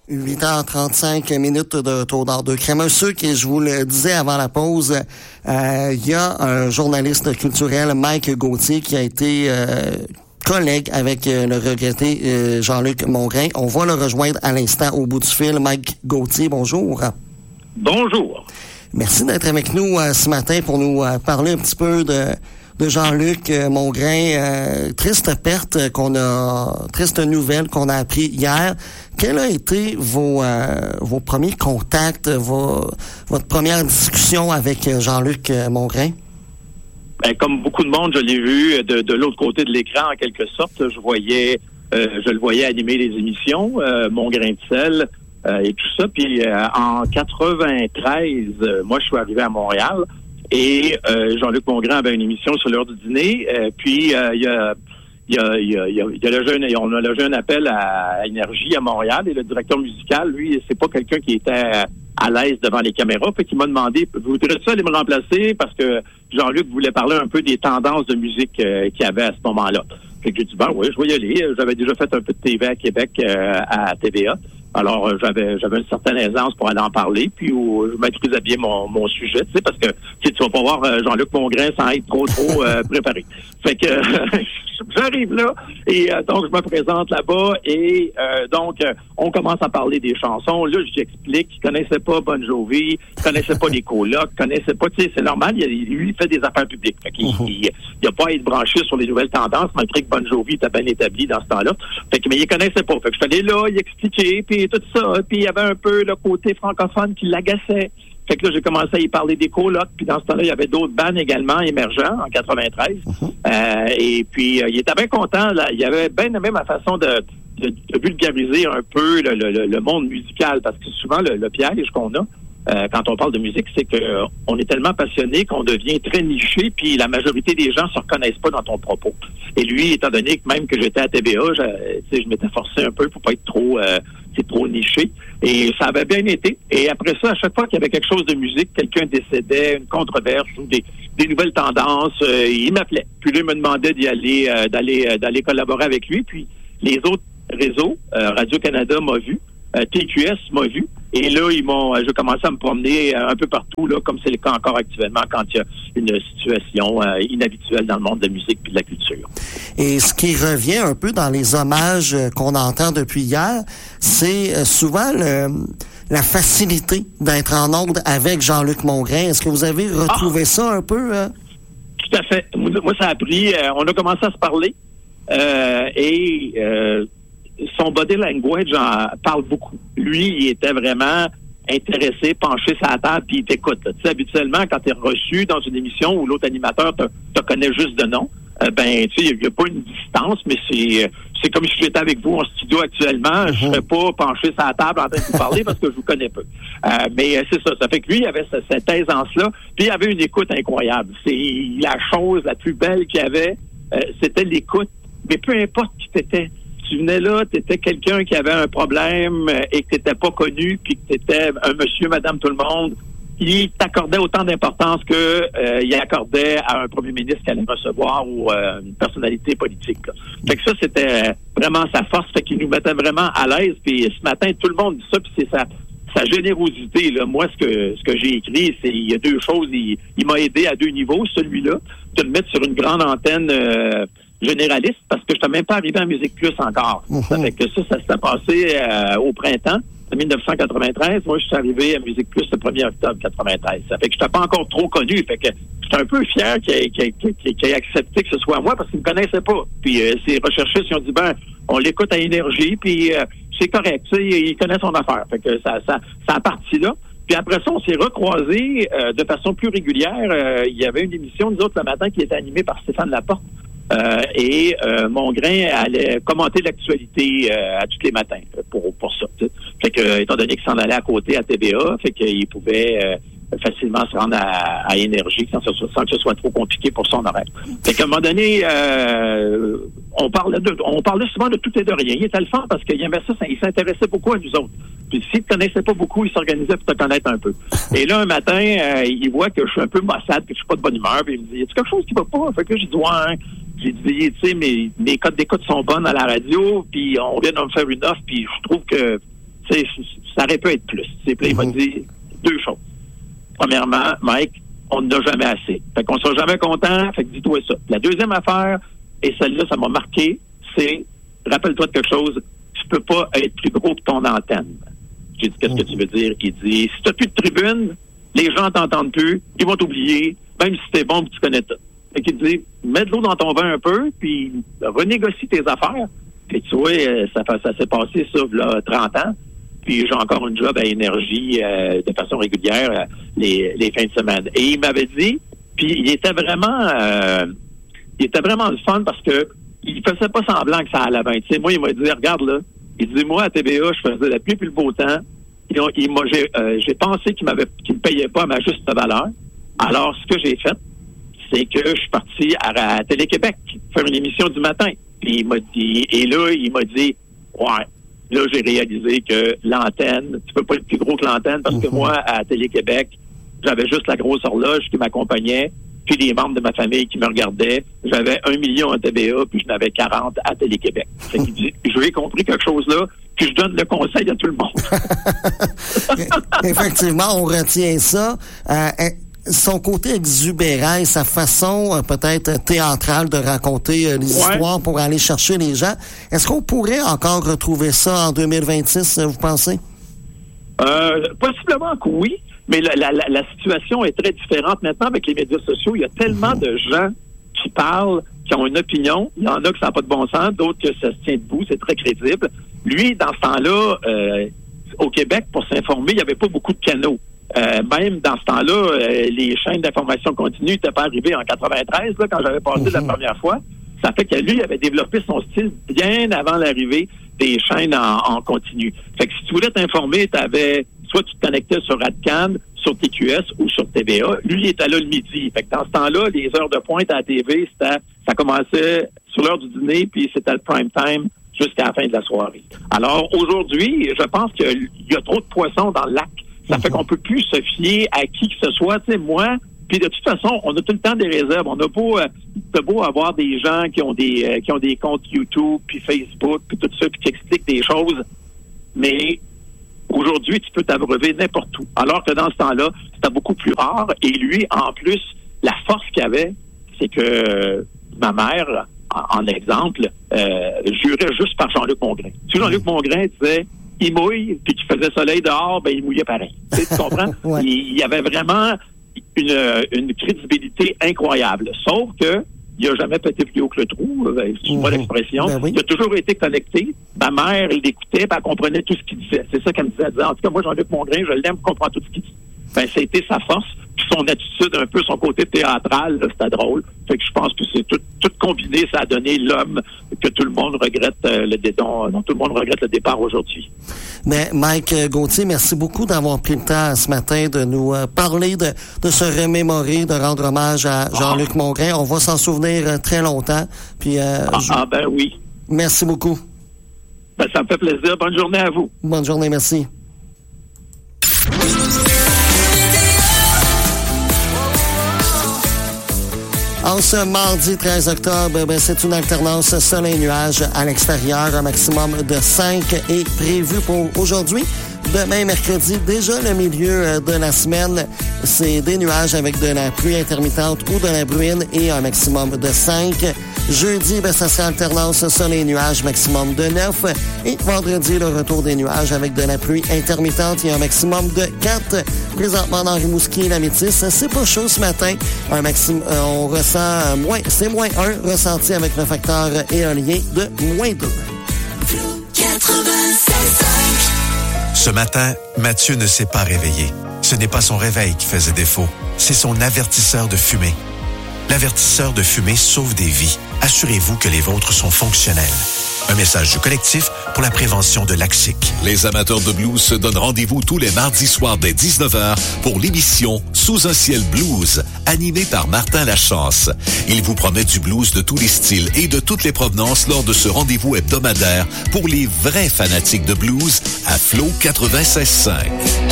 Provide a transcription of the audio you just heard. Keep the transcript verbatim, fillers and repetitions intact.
huit heures trente-cinq minutes de retour dans Deux Crèmes un Sucre. Et je vous le disais avant la pause, euh, il y a un journaliste culturel, Mike Gauthier, qui a été euh, collègue avec euh, le regretté euh, Jean-Luc Mongrain. On va le rejoindre à l'instant au bout du fil. Mike Gauthier, bonjour. Bonjour. Merci d'être avec nous euh, ce matin pour nous euh, parler un petit peu de... de Jean-Luc euh, Mongrain. Euh, triste perte qu'on a, triste nouvelle qu'on a appris hier. Quels ont été vos euh, vos premiers contacts, vos, votre première discussion avec Jean-Luc Mongrain? Ben, comme beaucoup de monde, je l'ai vu de, de l'autre côté de l'écran, en quelque sorte. Je voyais, euh, je le voyais animer les émissions, euh, Mon grain de sel euh, et tout ça. Puis euh, en quatre-vingt-treize, euh, moi, je suis arrivé à Montréal. Et euh, Jean-Luc Mongrain avait une émission sur l'heure du dîner. Euh, puis euh, il y a il y a il y a, il y a, il y a le jeune, on a logé un appel à Énergie à Montréal et le directeur musical, lui, c'est pas quelqu'un qui était à l'aise devant les caméras. Fait qu'il m'a demandé, voudrais-tu aller me remplacer parce que Jean-Luc voulait parler un peu des tendances de musique euh, qu'il y avait à ce moment-là. Fait que j'ai dit ben oui, je vais y aller. J'avais déjà fait un peu de T V à Québec euh, à T V A. Alors, euh, j'avais j'avais une certaine aisance pour aller en parler, puis où je maîtrisais bien mon, mon sujet, tu sais, parce que tu vas pas voir euh, Jean-Luc Mongrain sans être trop, trop euh, préparé. Fait que j'arrive là, et euh, donc je me présente là-bas, et euh, donc euh, on commence à parler des chansons. Là, j'explique qu'il connaissait pas Bon Jovi, il connaissait pas les colocs, il connaissait pas, tu sais, c'est normal, il, lui, il fait des affaires publiques. Fait qu'il uh-huh. il, il a pas à être branché sur les nouvelles tendances, malgré que Bon Jovi était bien établi dans ce temps-là. Fait que, mais il connaissait pas. Fait que je suis allé là, il expliquait, puis tout ça, puis il y avait un peu le côté francophone qui l'agaçait. Fait que là, j'ai commencé à y parler des colocs, puis dans ce temps-là, il y avait d'autres bands également émergents en quatre-vingt-treize. Uh-huh. Euh, et puis, euh, il était bien content, là. Il avait bien aimé ma façon de, de, de vulgariser un peu le, le, le monde musical, parce que souvent, le, le piège qu'on a, Euh, quand on parle de musique, c'est que euh, on est tellement passionné qu'on devient très niché, puis la majorité des gens se reconnaissent pas dans ton propos. Et lui, étant donné que même que j'étais à T V A, je, je m'étais forcé un peu pour pas être trop, euh, c'est trop niché. Et ça avait bien été. Et après ça, à chaque fois qu'il y avait quelque chose de musique, quelqu'un décédait, une controverse ou des, des nouvelles tendances, euh, il m'appelait. Puis lui, il me demandait d'y aller, euh, d'aller, euh, d'aller collaborer avec lui. Puis les autres réseaux, euh, Radio-Canada m'a vu. Euh, T Q S m'a vu. Et là, ils m'ont, je commençais à me promener un peu partout, là, comme c'est le cas encore actuellement, quand il y a une situation euh, inhabituelle dans le monde de la musique et de la culture. Et ce qui revient un peu dans les hommages qu'on entend depuis hier, c'est souvent le, la facilité d'être en onde avec Jean-Luc Mongrain. Est-ce que vous avez retrouvé ah, ça un peu? Hein? Tout à fait. Moi, ça a pris... Euh, on a commencé à se parler euh, et... Euh, son body language en parle beaucoup. Lui, il était vraiment intéressé, penché sur la table, puis il t'écoute. Tu sais, habituellement, quand tu es reçu dans une émission où l'autre animateur te, te connaît juste de nom, euh, ben, tu sais, il n'y a pas une distance, mais c'est c'est comme si j'étais avec vous en studio actuellement. Je ne serais pas penché sur la table en train de vous parler parce que je vous connais peu. Euh, mais c'est ça. Ça fait que lui, il avait cette, cette aisance-là, puis il avait une écoute incroyable. C'est la chose la plus belle qu'il y avait, euh, c'était l'écoute. Mais peu importe qui t'étais. Tu venais là, tu étais quelqu'un qui avait un problème et que tu n'étais pas connu, puis que tu étais un monsieur, madame, tout le monde, il t'accordait autant d'importance que euh, il accordait à un premier ministre qu'il allait recevoir ou euh, une personnalité politique. Là. Fait que ça, c'était vraiment sa force, fait qu'il nous mettait vraiment à l'aise. Puis ce matin, tout le monde dit ça, puis c'est sa, sa générosité. Là. Moi, ce que ce que j'ai écrit, c'est il y a deux choses. Il, il m'a aidé à deux niveaux, celui-là, de me mettre sur une grande antenne euh, généraliste, parce que je n'étais même pas arrivé en Musique Plus encore. Mm-hmm. Ça fait que ça, ça s'est passé euh, au printemps de dix-neuf cent quatre-vingt-treize. Moi, je suis arrivé à Musique Plus le premier octobre quatre-vingt-treize. Ça fait que je n'étais pas encore trop connu. Fait que j'étais un peu fier qu'il ait, qu'il, qu'il, qu'il ait accepté que ce soit moi, parce qu'il me connaissait pas. Puis euh, ces recherchistes, ils ont dit, ben, on l'écoute à Énergie, puis euh, c'est correct. Tu sais, il connaît son affaire. Fait que ça, ça, ça a parti là. Puis après ça, on s'est recroisés euh, de façon plus régulière. Euh, il y avait une émission, nous autres, le matin, qui était animée par Stéphane Laporte. Euh, et euh, Mongrain allait commenter l'actualité euh, à tous les matins pour pour ça. T'sais. Fait que, étant donné qu'il s'en allait à côté à T V A, fait qu'il pouvait euh, facilement se rendre à, à Énergie sans, sans que ce soit trop compliqué pour son horaire. Fait qu'à un moment donné, euh, on parlait de, on parlait souvent de tout et de rien. Il était le fun parce qu'il aimait ça, ça, il s'intéressait beaucoup à nous autres. Puis s'il ne te connaissait pas beaucoup, il s'organisait pour te connaître un peu. Et là, un matin, euh, il voit que je suis un peu maussade, que je suis pas de bonne humeur, puis il me dit, y a-t-il quelque chose qui va pas? Fait que j'ai dit, ouais. J'ai dit, tu sais, mes, mes codes d'écoute sont bonnes à la radio, puis on vient de me faire une offre, puis je trouve que ça aurait pu être plus. Puis là, il m'a dit deux choses. Premièrement, Mike, on n'a jamais assez. Fait qu'on sera jamais content, fait que dis-toi ça. La deuxième affaire, et celle-là, ça m'a marqué, c'est, rappelle-toi de quelque chose, tu peux pas être plus gros que ton antenne. J'ai dit, qu'est-ce que tu veux dire? Il dit, si tu n'as plus de tribune, les gens t'entendent plus, ils vont t'oublier, même si t'es bon, tu connais tout. Fait qu'il dit, mets de l'eau dans ton vin un peu, puis renégocie tes affaires. Puis tu vois, ça, ça s'est passé ça, là, trente ans. Puis j'ai encore un job à énergie euh, de façon régulière euh, les, les fins de semaine. Et il m'avait dit, puis il était vraiment euh, il était vraiment le fun parce que il faisait pas semblant que ça allait bien. Tu sais, moi, il m'a dit, regarde là, il dit, moi, à T V A, je faisais la pluie puis le beau temps. Il, il m'a, j'ai, euh, j'ai pensé qu'il m'avait qu'il me payait pas à ma juste valeur. Alors, ce que j'ai fait, c'est que je suis parti à, à Télé-Québec faire une émission du matin. Puis il m'a dit, et là, il m'a dit, ouais, là, j'ai réalisé que l'antenne, tu peux pas être plus gros que l'antenne parce que moi, à Télé-Québec, j'avais juste la grosse horloge qui m'accompagnait, puis les membres de ma famille qui me regardaient. J'avais un million à T V A, puis je n'avais quarante à Télé-Québec. Fait qu'il dit, j'ai compris quelque chose là, puis je donne le conseil à tout le monde. Effectivement, on retient ça. Euh, son côté exubérant et sa façon euh, peut-être théâtrale de raconter euh, les ouais. histoires pour aller chercher les gens. Est-ce qu'on pourrait encore retrouver ça en deux mille vingt-six, vous pensez? Euh, possiblement que oui, mais la, la, la situation est très différente maintenant avec les médias sociaux. Il y a tellement mmh. de gens qui parlent, qui ont une opinion. Il y en a que ça n'a pas de bon sens, d'autres que ça se tient debout, c'est très crédible. Lui, dans ce temps-là, euh, au Québec, pour s'informer, il n'y avait pas beaucoup de canaux. Euh, même dans ce temps-là, euh, les chaînes d'information continue n'étaient pas arrivées en quatre-vingt-treize, là, quand j'avais passé mmh. la première fois. Ça fait que lui, il avait développé son style bien avant l'arrivée des chaînes en, en continu. Fait que si tu voulais t'informer, tu avais soit tu te connectais sur Radcan, sur T Q S ou sur T V A. Lui, il était là le midi. Fait que dans ce temps-là, les heures de pointe à la T V, c'était, ça commençait sur l'heure du dîner, puis c'était le prime time jusqu'à la fin de la soirée. Alors aujourd'hui, je pense qu'il y a trop de poissons dans le lac. Ça fait qu'on peut plus se fier à qui que ce soit. Tu sais, moi, puis de toute façon, on a tout le temps des réserves. On a beau, euh, t'as beau avoir des gens qui ont des euh, qui ont des comptes YouTube, puis Facebook, puis tout ça, puis qui expliquent des choses. Mais aujourd'hui, tu peux t'abreuver n'importe où. Alors que dans ce temps-là, c'était beaucoup plus rare. Et lui, en plus, la force qu'il avait, c'est que euh, ma mère, en, en exemple, euh, jurait juste par Jean-Luc Mongrain. Si Jean-Luc Mongrain disait il mouille, puis qu'il faisait soleil dehors, ben il mouillait pareil. Tu sais, tu comprends? Ouais. Il, il y avait vraiment une, une crédibilité incroyable. Sauf que il n'a jamais pété plus haut que le trou, excuse-moi mmh. l'expression. Ben oui. Il a toujours été connecté. Ma mère, elle l'écoutait, puis elle comprenait tout ce qu'il disait. C'est ça qu'elle me disait. Elle disait, en tout cas, moi, Jean-Luc Mongrain, je l'aime, je comprends tout ce qu'il dit. Ben, ça a été sa force, puis son attitude, un peu son côté théâtral, là, c'était drôle. Fait que je pense que c'est tout, tout combiné, ça a donné l'homme que tout le monde regrette euh, le dont, dont tout le monde regrette le départ aujourd'hui. Mais Mike Gauthier, merci beaucoup d'avoir pris le temps ce matin de nous euh, parler, de, de se remémorer, de rendre hommage à Jean-Luc ah. Mongrain. On va s'en souvenir euh, très longtemps. Puis, euh, ah, je... ah ben oui. Merci beaucoup. Ben, ça me fait plaisir. Bonne journée à vous. Bonne journée, merci. En ce mardi treize octobre, ben, c'est une alternance soleil-nuage à l'extérieur. Un maximum de cinq est prévu pour aujourd'hui. Demain, mercredi, déjà le milieu de la semaine, c'est des nuages avec de la pluie intermittente ou de la bruine et un maximum de cinq. Jeudi, ben, ça sera alternance soleil-nuage, maximum de neuf. Et vendredi, le retour des nuages avec de la pluie intermittente et un maximum de quatre. Présentement dans Rimouski et la Métisse, c'est pas chaud ce matin. Un maximum, euh, on ressent moins, c'est moins un, ressenti avec le facteur éolien de moins deux. Ce matin, Mathieu ne s'est pas réveillé. Ce n'est pas son réveil qui faisait défaut, c'est son avertisseur de fumée. L'avertisseur de fumée sauve des vies. Assurez-vous que les vôtres sont fonctionnels. Un message du collectif pour la prévention de l'A C I C. Les amateurs de blues se donnent rendez-vous tous les mardis soirs dès dix-neuf heures pour l'émission Sous un ciel blues, animée par Martin Lachance. Il vous promet du blues de tous les styles et de toutes les provenances lors de ce rendez-vous hebdomadaire pour les vrais fanatiques de blues à Flow quatre-vingt-seize cinq.